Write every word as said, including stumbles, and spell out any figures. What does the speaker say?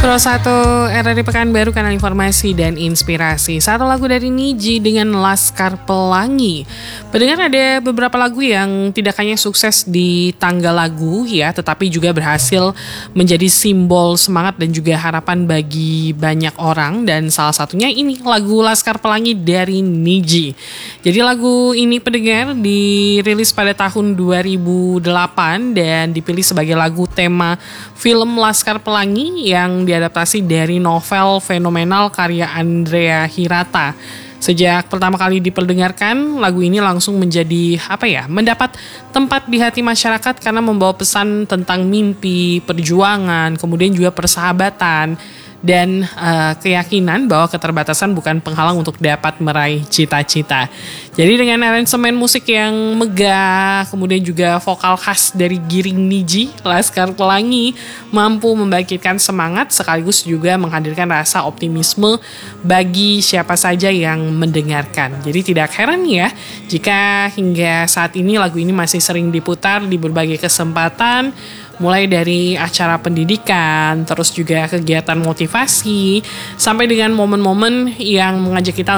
seratus satu R R I Pekanbaru, kanal informasi dan inspirasi. Satu lagu dari Nidji dengan Laskar Pelangi. Pendengar, ada beberapa lagu yang tidak hanya sukses di tangga lagu ya, tetapi juga berhasil menjadi simbol semangat dan juga harapan bagi banyak orang. Dan salah satunya ini lagu Laskar Pelangi dari Nidji. Jadi lagu ini, pendengar, dirilis pada tahun dua ribu delapan dan dipilih sebagai lagu tema film Laskar Pelangi yang diadaptasi dari novel fenomenal karya Andrea Hirata. Sejak pertama kali diperdengarkan, lagu ini langsung menjadi apa ya, mendapat tempat di hati masyarakat karena membawa pesan tentang mimpi, perjuangan, kemudian juga persahabatan dan uh, keyakinan bahwa keterbatasan bukan penghalang untuk dapat meraih cita-cita. Jadi dengan aransemen musik yang megah, kemudian juga vokal khas dari Giring Nidji, Laskar Pelangi mampu membangkitkan semangat sekaligus juga menghadirkan rasa optimisme bagi siapa saja yang mendengarkan. Jadi tidak heran ya jika hingga saat ini lagu ini masih sering diputar di berbagai kesempatan, mulai dari acara pendidikan, terus juga kegiatan motivasi, sampai dengan momen-momen yang mengajak kita